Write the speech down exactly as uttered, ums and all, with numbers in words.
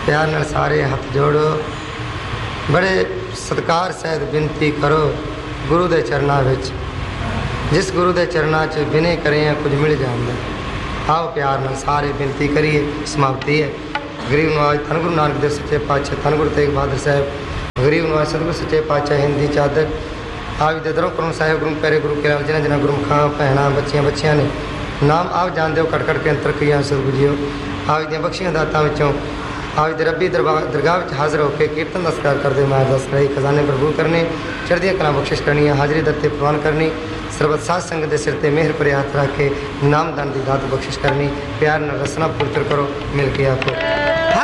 प्यार नाल सारे हथ जोड़ो, बड़े सत्कार सहित बेनती करो गुरु दे चरनां विच। जिस गुरु दे चरनां च बिने करे कुछ मिल जांदा। आओ प्यार नाल सारे बेनती करिए। समाप्ति है। गरीब नवाज धन गुरु नानक देव सच्चे पातशाह, धन गुरु तेग बहादुर साहब, गरीब नवाज सतगुरु सच्चे पातशाह हिंदी चादर आप दे दरों करों साहिब गुरु प्यारे गुरु के लाल जिन्हें जिन्हें गुरु खां भैन बच्चियां बच्चियां ने नाम आप जानते हो कट कट के अंतर कई सुरग जियो आप दी बख्शियां दातां विचों आप दे रब्बी दरबार दरगाह विच हाजिर होकर कीर्तन दा सत्कार करदे मार दा सराई खजाने प्रभु करने चढ़दियां कलां बख्शिश करनी हाजिरी दत्ते प्रवान करनी सरबत साध संगत के सिर ते मेहर पर हाथ रख के नाम दान दी दात बख्शिश करनी। प्यार नाल रसना पुरतर करो मिल के आखो।